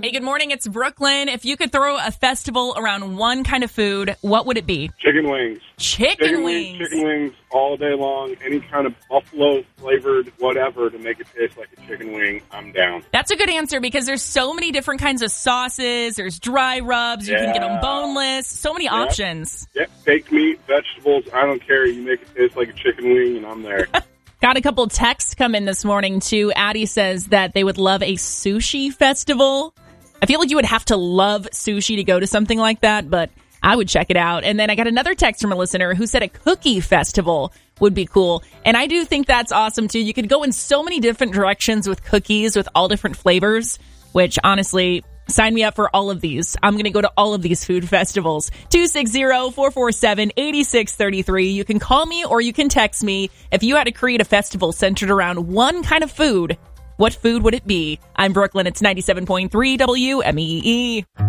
Hey, good morning. It's Brooklyn. If you could throw a festival around one kind of food, what would it be? Chicken wings. Chicken wings. Chicken wings all day long. Any kind of buffalo flavored whatever to make it taste like a chicken wing, I'm down. That's a good answer because there's so many different kinds of sauces. There's dry rubs. You can get them boneless. So many options. Yep. Baked meat, vegetables. I don't care. You make it taste like a chicken wing, and I'm there. Got a couple texts come in this morning, too. Addie says that they would love a sushi festival. I feel like you would have to love sushi to go to something like that, but I would check it out. And then I got another text from a listener who said a cookie festival would be cool. And I do think that's awesome, too. You could go in so many different directions with cookies with all different flavors, which honestly, sign me up for all of these. I'm going to go to all of these food festivals. 260-447-8633. You can call me or you can text me. If you had to create a festival centered around one kind of food, what food would it be? I'm Brooklyn. It's 97.3 WMEE.